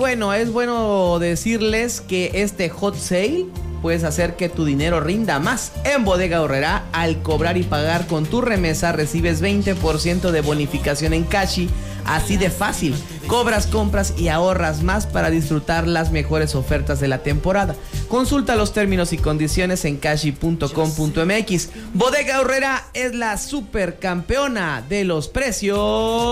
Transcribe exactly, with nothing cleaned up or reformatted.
bueno, es bueno decirles que este hot sale puedes hacer que tu dinero rinda más. En Bodega Aurrerá, al cobrar y pagar con tu remesa, recibes veinte por ciento de bonificación en Cashi. Así de fácil. Cobras, compras y ahorras más para disfrutar las mejores ofertas de la temporada. Consulta los términos y condiciones en cashi punto com punto m x. Bodega Aurrerá es la supercampeona de los precios.